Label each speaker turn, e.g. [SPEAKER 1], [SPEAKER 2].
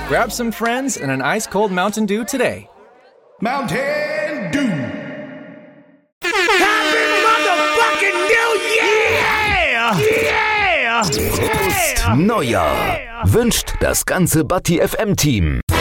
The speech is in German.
[SPEAKER 1] Grab some friends and an ice-cold Mountain Dew today.
[SPEAKER 2] Mountain Dew.
[SPEAKER 3] Happy motherfucking New Year! Yeah!
[SPEAKER 4] Prost Neujahr! Wünscht das ganze Batti FM Team.